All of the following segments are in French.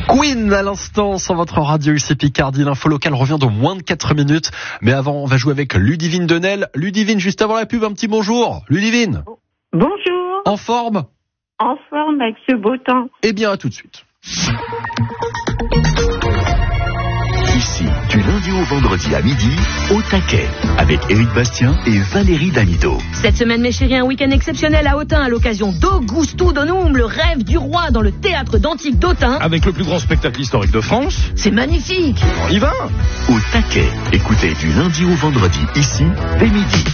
Queen à l'instant sur votre radio ici Picardie. L'info locale revient dans moins de 4 minutes. Mais avant, on va jouer avec Ludivine Denel. Ludivine, juste avant la pub, un petit bonjour. Ludivine. Bonjour. En forme? En forme avec ce beau temps. Eh bien, à tout de suite. Ici, du lundi au vendredi à midi, au taquet, avec Éric Bastien et Valérie Damido. Cette semaine, mes chéris, un week-end exceptionnel à Autun à l'occasion d'Augusto Donum, le rêve du roi dans le théâtre d'Antique d'Autun. Avec le plus grand spectacle historique de France. C'est magnifique. On y va. Au taquet, écoutez du lundi au vendredi, ici, dès midi.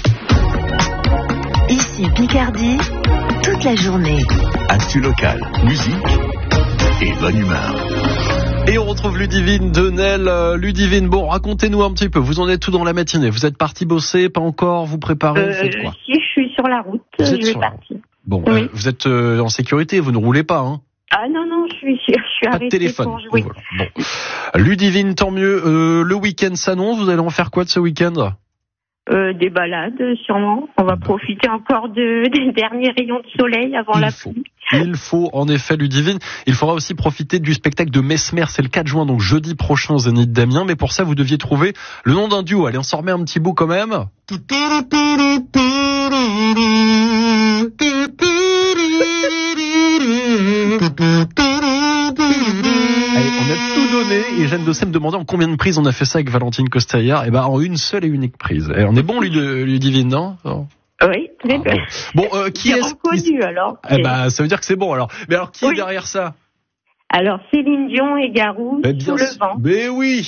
Ici Picardie, toute la journée. Actu locale, musique et bonne humeur. Et on retrouve Ludivine Denel. Ludivine, bon, racontez-nous un petit peu. Vous en êtes tout dans la matinée. Vous êtes parti bosser, pas encore? Vous préparez? Vous faites quoi? Si je suis sur la route, je vais partir. Bon, oui. Vous êtes en sécurité, vous ne roulez pas, hein? Ah non, je suis pas arrêtée de téléphone. pour jouer. Voilà. Bon. Ludivine, tant mieux. Le week-end s'annonce. Vous allez en faire quoi de ce week-end? Des balades, sûrement. On va profiter encore des derniers rayons de soleil avant la pluie. Il faut, en effet, Ludivine. Il faudra aussi profiter du spectacle de Mesmer. C'est le 4 juin, donc jeudi prochain au Zénith d'Amiens. Mais pour ça, vous deviez trouver le nom d'un duo. Allez, on s'en remet un petit bout quand même. Allez, on a tout donné et Jeanne Dossé me demandait en combien de prises on a fait ça avec Valentine Costa hier. Et ben en une seule et unique prise. Et on est bon, Ludivine, non? Oui, très bien. Bon, qui est reconnu alors? Eh ben, ça veut dire que c'est bon alors. Mais alors, qui est derrière ça? Alors, Céline Dion et Garou, Sous le vent. Mais oui.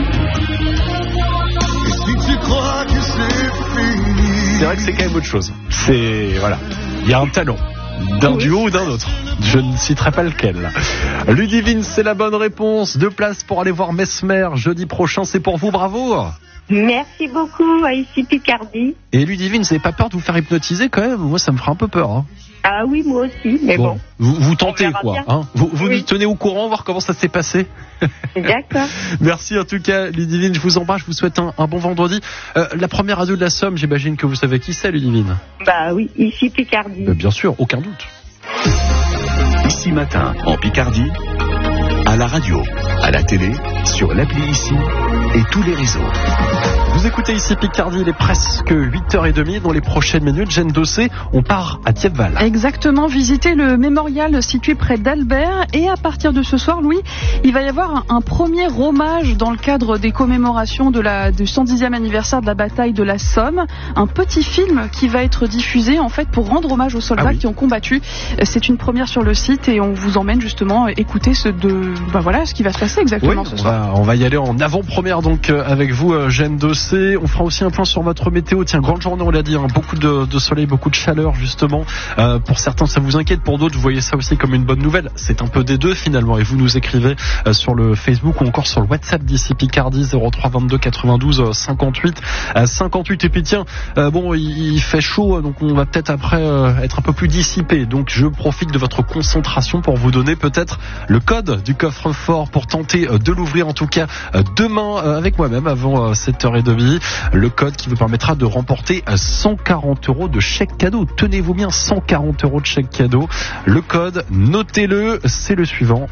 C'est vrai que c'est quand même autre chose. C'est, voilà. Il y a un talent. D'un duo ou d'un autre. Je ne citerai pas lequel. Ludivine, c'est la bonne réponse. 2 places pour aller voir Mesmer jeudi prochain. C'est pour vous, bravo. Merci beaucoup à ici Picardie. Et Ludivine, vous n'avez pas peur de vous faire hypnotiser quand même? Moi, ça me fera un peu peur. Hein. Ah oui, moi aussi, mais bon. Vous tentez quoi, hein? Vous nous tenez au courant, voir comment ça s'est passé. D'accord. Merci en tout cas, Ludivine, je vous embrasse, je vous souhaite un bon vendredi. La première radio de la Somme, j'imagine que vous savez qui c'est, Ludivine? Bah oui, ici Picardie. Bien sûr, aucun doute. Ici matin, en Picardie, à la radio, à la télé, sur l'appli Ici et tous les réseaux. Vous écoutez ici Picardie, il est presque 8h30. Dans les prochaines minutes, Jeanne Dossé, on part à Thiepval. Exactement, visiter le mémorial situé près d'Albert. Et à partir de ce soir, Louis, il va y avoir un premier hommage dans le cadre des commémorations du 110e anniversaire de la bataille de la Somme. Un petit film qui va être diffusé en fait pour rendre hommage aux soldats qui ont combattu. C'est une première sur le site et on vous emmène justement écouter ce qui va se passer exactement ce soir. On va y aller en avant-première donc avec vous, Jeanne Dossé. On fera aussi un point sur votre météo. Tiens, grande journée, on l'a dit, hein, beaucoup de soleil, beaucoup de chaleur justement. Pour certains, ça vous inquiète. Pour d'autres, vous voyez ça aussi comme une bonne nouvelle. C'est un peu des deux finalement. Et vous nous écrivez sur le Facebook ou encore sur le WhatsApp d'ici Picardie 03 22 92 58 58. Et puis tiens, il fait chaud, donc on va peut-être après être un peu plus dissipé. Donc je profite de votre concentration pour vous donner peut-être le code du coffre-fort pour tenter de l'ouvrir en tout cas demain avec moi-même avant 7h30. Le code qui vous permettra de remporter 140 € de chèque cadeau. Tenez-vous bien, 140 € de chèque cadeau. Le code, notez-le, c'est le suivant.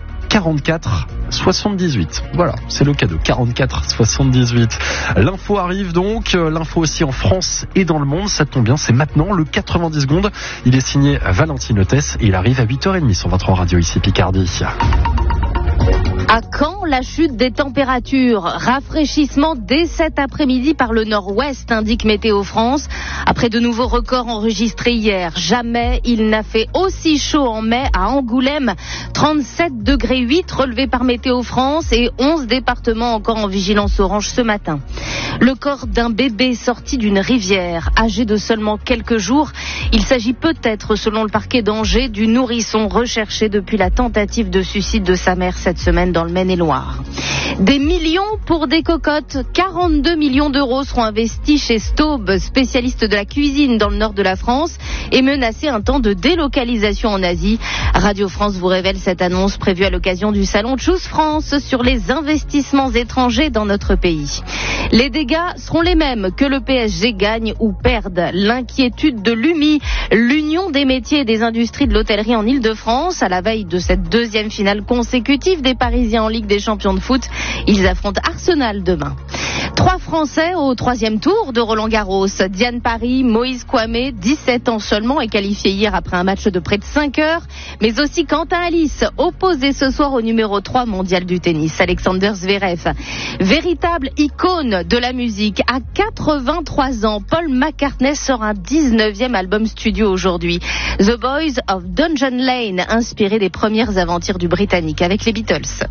44-78. Voilà, c'est le cadeau. 44-78. L'info arrive donc. L'info aussi en France et dans le monde. Ça tombe bien, c'est maintenant le 90 secondes. Il est signé Valentine Hôtesse et il arrive à 8h30 sur votre radio ici Picardie. À quand la chute des températures? Rafraîchissement dès cet après-midi par le nord-ouest, indique Météo France. Après de nouveaux records enregistrés hier, jamais il n'a fait aussi chaud en mai à Angoulême. 37,8 degrés relevés par Météo France et 11 départements encore en vigilance orange ce matin. Le corps d'un bébé sorti d'une rivière, âgé de seulement quelques jours. Il s'agit peut-être, selon le parquet d'Angers, du nourrisson recherché depuis la tentative de suicide de sa mère cette semaine dans le Maine-et-Loire. soir. Des millions pour des cocottes. 42 millions d'euros seront investis chez Staub, spécialiste de la cuisine dans le nord de la France, et menacé un temps de délocalisation en Asie. Radio France vous révèle cette annonce prévue à l'occasion du salon Choose France sur les investissements étrangers dans notre pays. Les dégâts seront les mêmes que le PSG gagne ou perde. L'inquiétude de l'UMI, l'Union des métiers et des industries de l'hôtellerie en Ile-de-France, à la veille de cette deuxième finale consécutive des Parisiens en Ligue des champions de foot. Ils affrontent Arsenal demain. 3 Français au 3e tour de Roland-Garros. Diane Paris, Moïse Kouamé, 17 ans seulement, est qualifié hier après un match de près de 5 heures. Mais aussi Quentin Alice, opposé ce soir au numéro 3 mondial du tennis, Alexander Zverev. Véritable icône de la musique. À 83 ans, Paul McCartney sort un 19e album studio aujourd'hui. The Boys of Dungeon Lane, inspiré des premières aventures du Britannique avec les Beatles.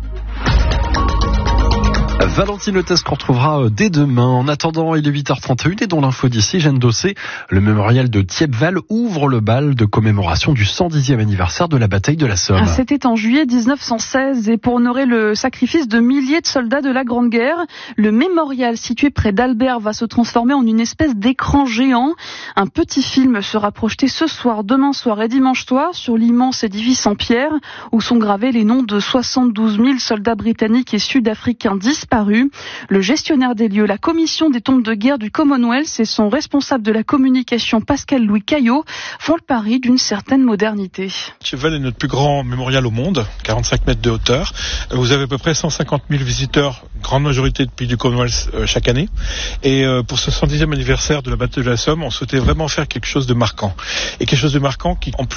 Valentine Letes qu'on retrouvera dès demain. En attendant, il est 8h31 et dans l'info d'ici, Jeanne Dossé, le mémorial de Thiepval ouvre le bal de commémoration du 110e anniversaire de la bataille de la Somme. C'était en juillet 1916 et pour honorer le sacrifice de milliers de soldats de la Grande Guerre, le mémorial situé près d'Albert va se transformer en une espèce d'écran géant. Un petit film sera projeté ce soir, demain soir et dimanche soir sur l'immense édifice en pierre où sont gravés les noms de 72 000 soldats britanniques et sud-africains disparus. Le gestionnaire des lieux, la commission des tombes de guerre du Commonwealth et son responsable de la communication, Pascal-Louis Caillot, font le pari d'une certaine modernité. Thiepval est notre plus grand mémorial au monde, 45 mètres de hauteur. Vous avez à peu près 150 000 visiteurs, grande majorité de pays du Commonwealth chaque année. Et pour ce 110e anniversaire de la bataille de la Somme, on souhaitait vraiment faire quelque chose de marquant. Et quelque chose de marquant qui, en plus